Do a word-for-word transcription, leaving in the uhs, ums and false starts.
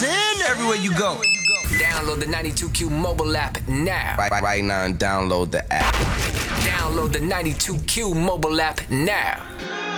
sin everywhere you go. Download the ninety-two Q mobile app now. Right, right, right now and download the app. Download the ninety-two Q mobile app now.